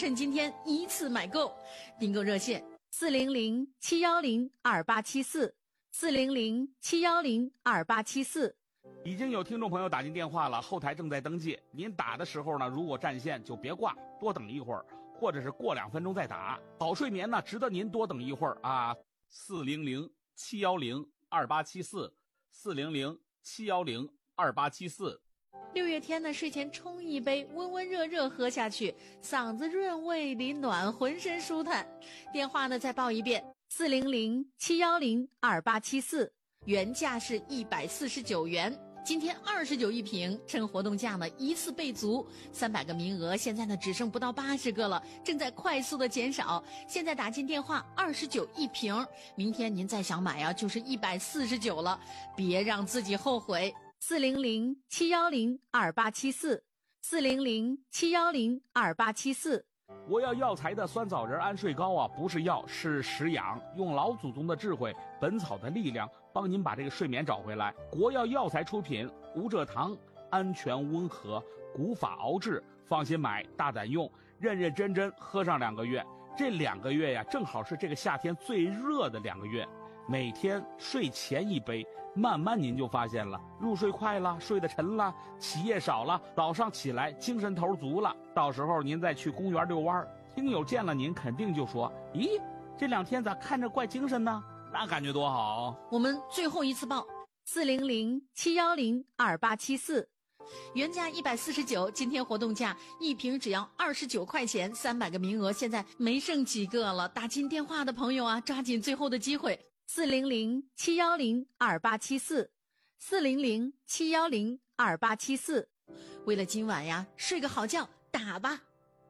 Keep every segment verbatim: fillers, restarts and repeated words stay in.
趁今天一次买够。订购热线四零零七幺零二八七四四零零七幺零二八七四。 已经有听众朋友打进电话了，后台正在登记。您打的时候呢，如果占线就别挂，多等一会儿，或者是过两分钟再打。好睡眠呢，值得您多等一会儿啊。四零零七幺零二八七四四零零七幺零二八七四。 六月天呢，睡前冲一杯，温温热热喝下去，嗓子润，胃里暖，浑身舒坦。电话呢再报一遍，四零零七幺零二八七四，原价是一百四十九元，今天二十九一瓶，趁活动价呢一次备足，三百个名额，现在呢只剩不到八十个了，正在快速的减少。现在打进电话，二十九一瓶，明天您再想买啊，就是一百四十九了，别让自己后悔。四零零七幺零二八七四，四零零七幺零二八七四。 我要药材的酸枣仁安睡膏啊，不是药，是食养，用老祖宗的智慧，本草的力量，帮您把这个睡眠找回来。国药药材出品，无蔗糖，安全温和，古法熬制，放心买，大胆用，认认真真喝上两个月。这两个月呀，正好是这个夏天最热的两个月。每天睡前一杯，慢慢您就发现了，入睡快了，睡得沉了，起夜少了，早上起来精神头足了。到时候您再去公园遛弯，听友见了您肯定就说，咦，这两天咋看着怪精神呢？那感觉多好。 我们最后一次报四零零七幺零二八七四，原价一百四十九，今天活动价一瓶只要二十九块钱，三百个名额，现在没剩几个了。打进电话的朋友啊，抓紧最后的机会。四零零七幺零二八七四，四零零七幺零二八七四。为了今晚呀，睡个好觉，打吧。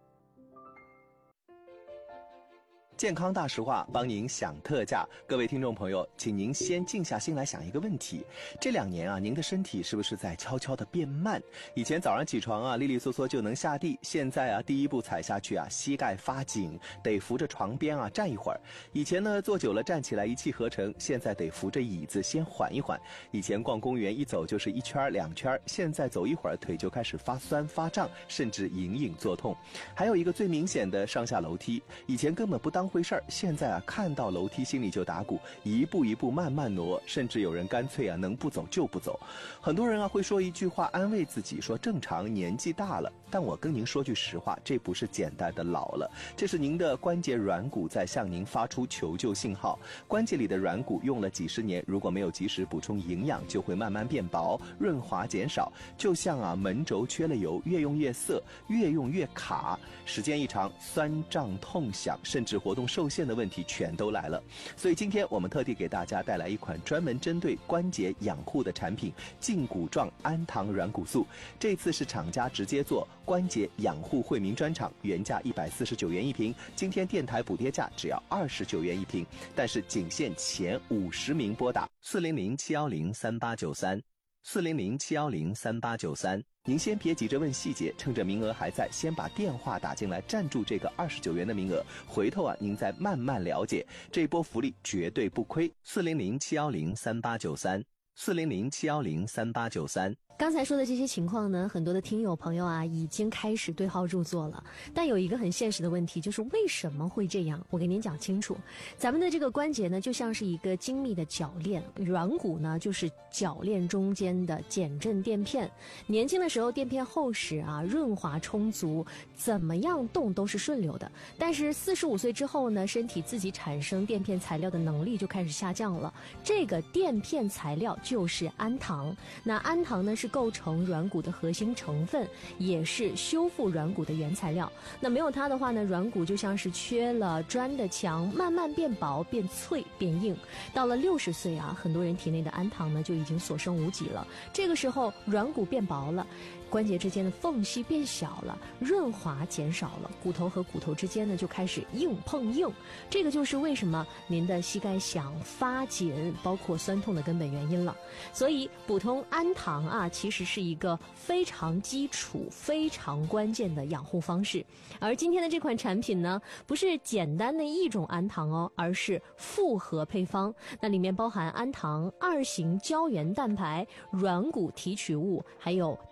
健康大实话，帮您享特价。各位听众朋友，请您先静下心来想一个问题：这两年啊，您的身体是不是在悄悄的变慢？以前早上起床啊，利利索索就能下地，现在啊，第一步踩下去啊，膝盖发紧，得扶着床边啊站一会儿。以前呢，坐久了站起来一气呵成，现在得扶着椅子先缓一缓。以前逛公园一走就是一圈两圈，现在走一会儿腿就开始发酸发胀，甚至隐隐作痛。还有一个最明显的上下楼梯，以前根本不当回事儿，现在啊看到楼梯心里就打鼓，一步一步慢慢挪，甚至有人干脆啊能不走就不走。很多人啊会说一句话安慰自己，说正常年纪大了，但我跟您说句实话，这不是简单的老了，这是您的关节软骨在向您发出求救信号。关节里的软骨用了几十年，如果没有及时补充营养，就会慢慢变薄，润滑减少，就像啊门轴缺了油，越用越涩，越用越卡，时间一长，酸胀痛响，甚至活动受限的问题全都来了。所以今天我们特地给大家带来一款专门针对关节养护的产品——胫骨状氨糖软骨素。这次是厂家直接做关节养护惠民专场，原价一百四十九元一瓶，今天电台补贴价只要二十九元一瓶，但是仅限前五十名拨打四零零七幺零三八九三四零零七幺零三八九三。您先别急着问细节，趁着名额还在，先把电话打进来，占住这个二十九元的名额，回头啊您再慢慢了解，这波福利绝对不亏。四零零七幺零三八九三四零零七幺零三八九三。 刚才说的这些情况呢，很多的听友朋友啊已经开始对号入座了，但有一个很现实的问题，就是为什么会这样？我给您讲清楚。咱们的这个关节呢，就像是一个精密的铰链，软骨呢就是铰链中间的减震垫片。年轻的时候垫片厚实啊，润滑充足，怎么样动都是顺溜的。但是四十五岁之后呢，身体自己产生垫片材料的能力就开始下降了。这个垫片材料就是氨糖。那氨糖呢是构成软骨的核心成分，也是修复软骨的原材料。那没有它的话呢，软骨就像是缺了砖的墙，慢慢变薄、变脆、变硬。到了六十岁啊，很多人体内的氨糖呢就已经所剩无几了。这个时候软骨变薄了，关节之间的缝隙变小了，润滑减少了，骨头和骨头之间呢就开始硬碰硬。这个就是为什么您的膝盖响、发紧，包括酸痛的根本原因了。所以补充氨糖啊，其实是一个非常基础、非常关键的养护方式。而今天的这款产品呢，不是简单的一种氨糖哦，而是复合配方。那里面包含氨糖、二型胶原蛋白、软骨提取物，还有透明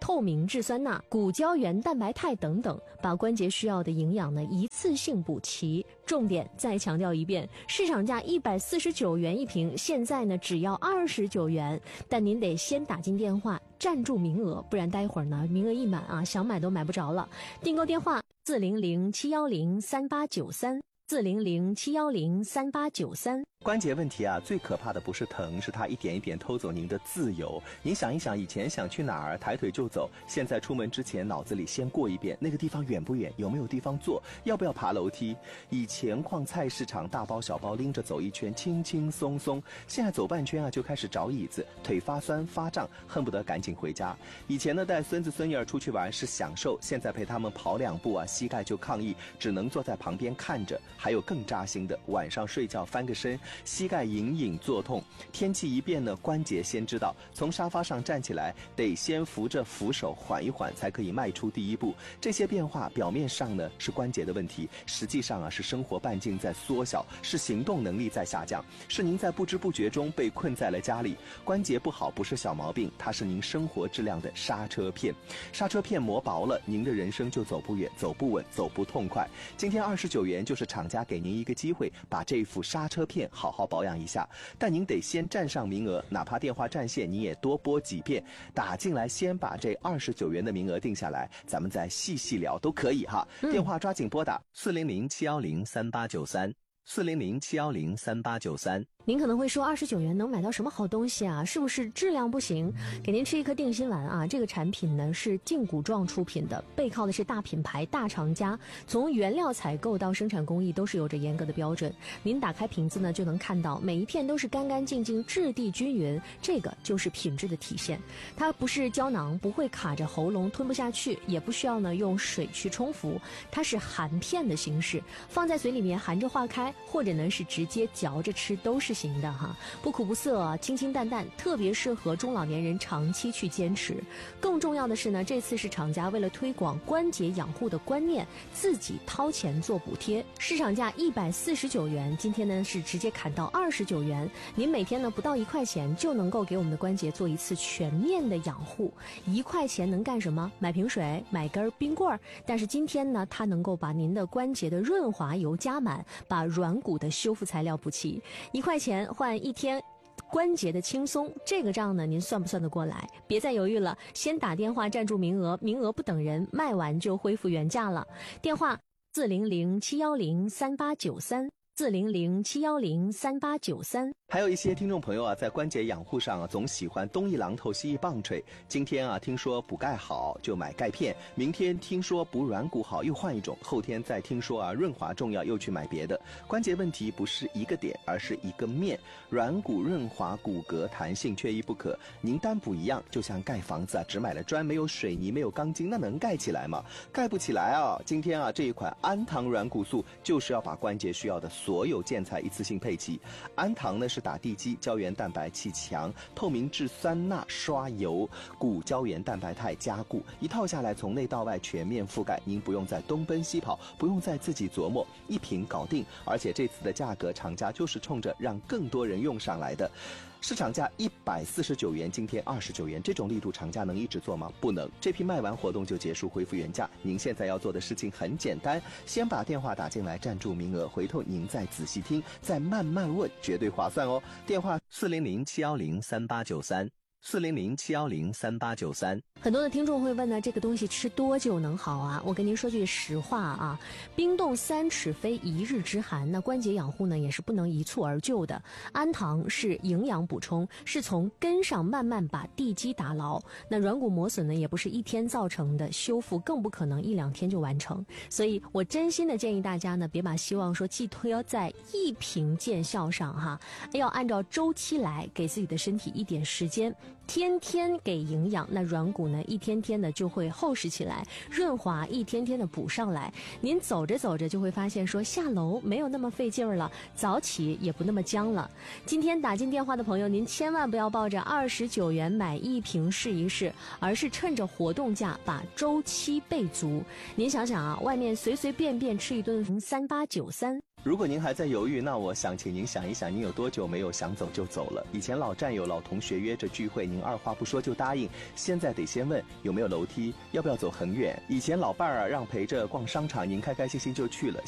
质酸钠、骨胶原蛋白肽等等，把关节需要的营养呢一次性补齐。重点再强调一遍，市场价一百四十九元一瓶，现在呢只要二十九元，但您得先打进电话占住名额，不然待会儿呢名额一满啊，想买都买不着了。订购电话四零零七幺零三八九三。四零零七幺零三八九三。 关节问题啊，最可怕的不是疼，是它一点一点偷走您的自由。您想一想，以前想去哪儿抬腿就走，现在出门之前脑子里先过一遍那个地方远不远，有没有地方坐，要不要爬楼梯。以前逛菜市场大包小包拎着走一圈轻轻松松，现在走半圈啊就开始找椅子，腿发酸发胀，恨不得赶紧回家。以前呢带孙子孙女儿出去玩是享受，现在陪他们跑两步啊膝盖就抗议，只能坐在旁边看着。还有更扎心的，晚上睡觉翻个身，膝盖隐隐作痛。天气一变呢，关节先知道，从沙发上站起来得先扶着扶手缓一缓，才可以迈出第一步。这些变化表面上呢是关节的问题，实际上啊是生活半径在缩小，是行动能力在下降，是您在不知不觉中被困在了家里。关节不好不是小毛病，它是您生活质量的刹车片。刹车片磨薄了，您的人生就走不远，走不稳，走不痛快。今天二十九元就是厂家给您一个机会，把这副刹车片好好保养一下，但您得先占上名额，哪怕电话占线你也多拨几遍，打进来先把这二十九元的名额定下来，咱们再细细聊都可以哈。嗯、电话抓紧拨打四零零七幺零三八九三。四零零七幺零三八九三。 您可能会说，二十九元能买到什么好东西啊？是不是质量不行？给您吃一颗定心丸啊！这个产品呢是劲骨壮出品的，背靠的是大品牌、大厂家，从原料采购到生产工艺都是有着严格的标准。您打开瓶子呢，就能看到每一片都是干干净净、质地均匀，这个就是品质的体现。它不是胶囊，不会卡着喉咙吞不下去，也不需要呢用水去冲服，它是含片的形式，放在嘴里面含着化开，或者呢是直接嚼着吃，都是行的哈，不苦不涩，清清淡淡，特别适合中老年人长期去坚持。更重要的是呢，这次是厂家为了推广关节养护的观念，自己掏钱做补贴，市场价一百四十九元，今天呢是直接砍到二十九元。您每天呢不到一块钱就能够给我们的关节做一次全面的养护。一块钱能干什么？买瓶水，买根冰棍儿。但是今天呢，它能够把您的关节的润滑油加满，把软骨的修复材料补齐。一块钱换一天关节的轻松，这个账呢您算不算得过来？别再犹豫了，先打电话占住名额，名额不等人，卖完就恢复原价了。电话四零零七幺零三八九三。四零零七幺零三八九三。 还有一些听众朋友啊，在关节养护上啊，总喜欢东一榔头西一棒槌。今天啊，听说补钙好就买钙片，明天听说补软骨好又换一种，后天再听说啊润滑重要又去买别的。关节问题不是一个点，而是一个面。软骨润滑、骨骼弹性缺一不可。您单补一样，就像盖房子啊，只买了砖没有水泥没有钢筋，那能盖起来吗？盖不起来啊！今天啊，这一款安堂软骨素就是要把关节需要的所有建材一次性配齐。安堂呢是打地基，胶原蛋白气强，透明质酸钠刷油，骨胶原蛋白肽加固，一套下来从内到外全面覆盖，您不用再东奔西跑，不用再自己琢磨，一瓶搞定。而且这次的价格，厂家就是冲着让更多人用上来的。市场价一百四十九元，今天二十九元，这种力度厂家能一直做吗？不能。这批卖完活动就结束，恢复原价。您现在要做的事情很简单，先把电话打进来，占住名额，回头您再仔细听，再慢慢问，绝对划算哦。电话四零零七幺零三八九三。四零零七幺零三八九三。 很多的听众会问呢，这个东西吃多久能好啊？我跟您说句实话啊，冰冻三尺非一日之寒，那关节养护呢也是不能一蹴而就的。安堂是营养补充，是从根上慢慢把地基打牢。那软骨磨损呢也不是一天造成的，修复更不可能一两天就完成。所以我真心的建议大家呢，别把希望说寄托在一瓶见效上哈，要按照周期来，给自己的身体一点时间。天天给营养，那软骨呢一天天的就会厚实起来，润滑一天天的补上来。您走着走着就会发现说下楼没有那么费劲儿了，早起也不那么僵了。今天打进电话的朋友，您千万不要抱着二十九元买一瓶试一试，而是趁着活动价把周期备足。您想想啊，外面随随便便吃一顿三八九三。 如果您还在犹豫，那我想请您想一想，您有多久没有想走就走了？以前老战友、老同学约着聚会，您二话不说就答应，现在得先问有没有楼梯，要不要走很远？以前老伴儿让陪着逛商场，您开开心心就去了。